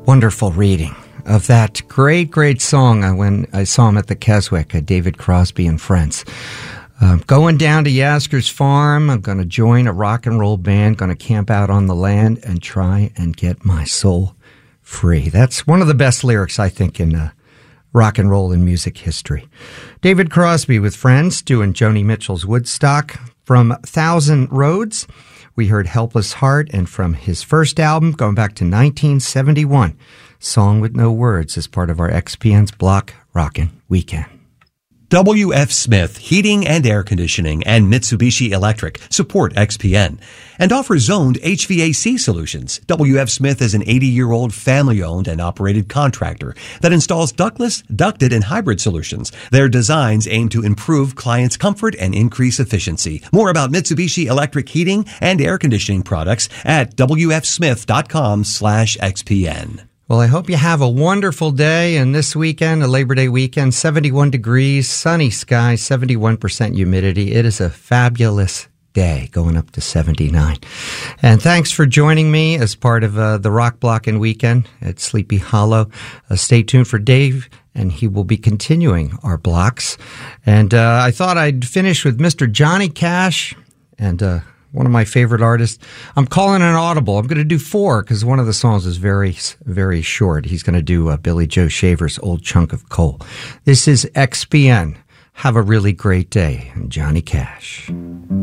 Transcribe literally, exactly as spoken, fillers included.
Wonderful reading of that great, great song when I saw him at the Keswick, uh, David Crosby and Friends. Uh, going down to Yasgur's farm, I'm going to join a rock and roll band, going to camp out on the land and try and get my soul free. That's one of the best lyrics, I think, in uh, rock and roll and music history. David Crosby with Friends doing Joni Mitchell's Woodstock. From Thousand Roads, we heard Helpless Heart, and from his first album, going back to nineteen seventy-one, Song with No Words, as part of our X P N's Block Rockin' Weekend. W F. Smith Heating and Air Conditioning and Mitsubishi Electric support X P N and offer zoned H V A C solutions. W F. Smith is an eighty-year-old family-owned and operated contractor that installs ductless, ducted, and hybrid solutions. Their designs aim to improve clients' comfort and increase efficiency. More about Mitsubishi Electric Heating and Air Conditioning products at W F smith dot com slash X P N. Well, I hope you have a wonderful day, and this weekend, a Labor Day weekend, seventy-one degrees, sunny skies, seventy-one percent humidity. It is a fabulous day, going up to seventy-nine. And thanks for joining me as part of uh, the Rock Blockin' Weekend at Sleepy Hollow. Uh, stay tuned for Dave, and he will be continuing our blocks. And uh, I thought I'd finish with Mister Johnny Cash, and uh one of my favorite artists. I'm calling an audible. I'm going to do four because one of the songs is very, very short. He's going to do uh, Billy Joe Shaver's Old Chunk of Coal. This is X P N. Have a really great day. Johnny Cash.